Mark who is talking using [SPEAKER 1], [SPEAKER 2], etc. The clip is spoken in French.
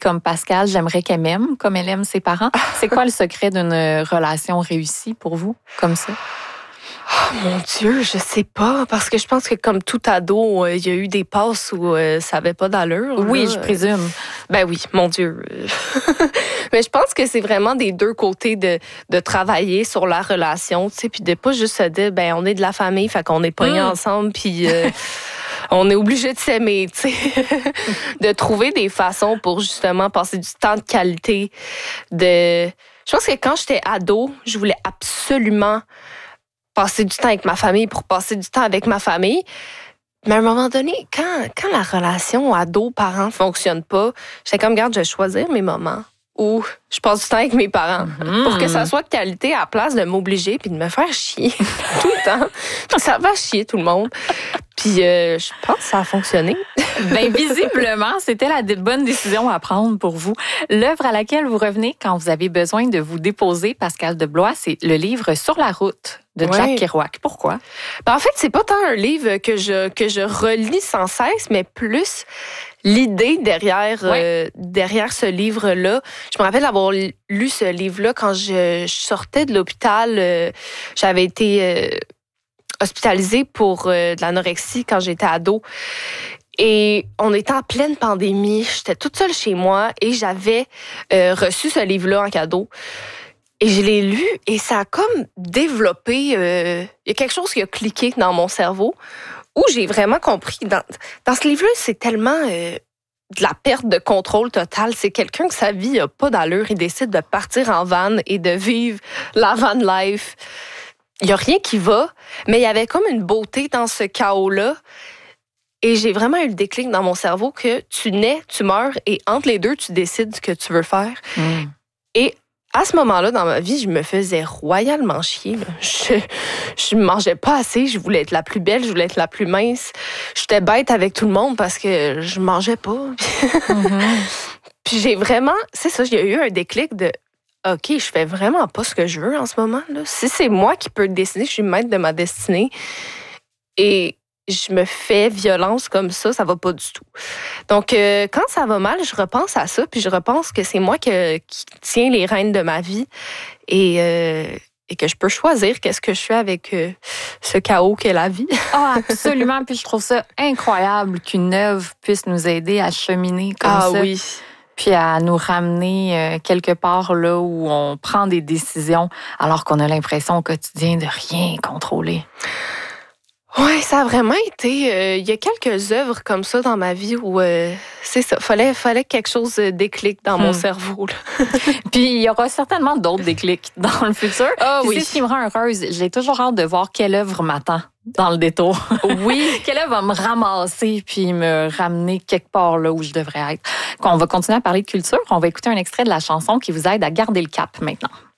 [SPEAKER 1] comme Pascal, j'aimerais qu'elle m'aime comme elle aime ses parents. C'est quoi le secret d'une relation réussie pour vous, comme ça?
[SPEAKER 2] Oh, mon Dieu, je sais pas, parce que je pense que comme tout ado, il y a eu des passes où ça avait pas d'allure.
[SPEAKER 1] Oui,
[SPEAKER 2] là.
[SPEAKER 1] je présume.
[SPEAKER 2] Ben oui, mon Dieu. Mais je pense que c'est vraiment des deux côtés de travailler sur la relation, tu sais, puis de pas juste se dire, ben on est de la famille, fait qu'on est pognés ensemble, puis on est obligé de s'aimer, tu sais. De trouver des façons pour justement passer du temps de qualité. Je pense que quand j'étais ado, je voulais absolument passer du temps avec ma famille pour passer du temps avec ma famille. Mais à un moment donné, quand la relation ado-parent fonctionne pas, j'étais comme, regarde, je vais choisir mes moments où je passe du temps avec mes parents pour que ça soit de qualité à la place de m'obliger puis de me faire chier tout le temps. Ça va chier tout le monde. Puis je pense que ça a fonctionné.
[SPEAKER 1] Bien, visiblement, c'était la bonne décision à prendre pour vous. L'œuvre à laquelle vous revenez quand vous avez besoin de vous déposer, Pascal Deblois, c'est le livre Sur la route de Jack Kerouac. Pourquoi?
[SPEAKER 2] Ben, en fait, c'est pas tant un livre que je relis sans cesse, mais plus l'idée derrière ce livre-là. Je me rappelle avoir lu ce livre-là quand je sortais de l'hôpital. J'avais été hospitalisée pour de l'anorexie quand j'étais ado. Et on était en pleine pandémie. J'étais toute seule chez moi et j'avais reçu ce livre-là en cadeau. Et je l'ai lu et ça a comme développé... Il y a quelque chose qui a cliqué dans mon cerveau où j'ai vraiment compris. Dans ce livre-là, c'est tellement de la perte de contrôle totale. C'est quelqu'un que sa vie n'a pas d'allure. Il décide de partir en van et de vivre la van life. Il n'y a rien qui va, mais il y avait comme une beauté dans ce chaos-là. Et j'ai vraiment eu le déclic dans mon cerveau que tu nais, tu meurs, et entre les deux, tu décides ce que tu veux faire. Et à ce moment-là, dans ma vie, je me faisais royalement chier. Là. Je mangeais pas assez, je voulais être la plus belle, je voulais être la plus mince. J'étais bête avec tout le monde parce que je mangeais pas. Puis j'ai vraiment, c'est ça, j'ai eu un déclic de OK, je fais vraiment pas ce que je veux en ce moment. Là. Si c'est moi qui peux décider, je suis maître de ma destinée. Et je me fais violence comme ça va pas du tout. Donc, quand ça va mal, je repense à ça, puis je repense que c'est moi qui tiens les rênes de ma vie et que je peux choisir qu'est-ce que je fais avec ce chaos qu'est la vie.
[SPEAKER 1] Ah, absolument. Puis je trouve ça incroyable qu'une œuvre puisse nous aider à cheminer comme ça.
[SPEAKER 2] Ah oui.
[SPEAKER 1] Puis à nous ramener quelque part là où on prend des décisions alors qu'on a l'impression au quotidien de rien contrôler.
[SPEAKER 2] Oui, ça a vraiment été... il y a quelques œuvres comme ça dans ma vie où c'est ça, fallait que quelque chose déclique dans mon cerveau. Là.
[SPEAKER 1] Puis il y aura certainement d'autres déclics dans le futur.
[SPEAKER 2] Ah oui.
[SPEAKER 1] C'est ce qui me rend heureuse. J'ai toujours hâte de voir quelle œuvre m'attend dans le détour.
[SPEAKER 2] Oui.
[SPEAKER 1] Quelle œuvre va me ramasser puis me ramener quelque part là où je devrais être. On va continuer à parler de culture. On va écouter un extrait de la chanson qui vous aide à garder le cap maintenant.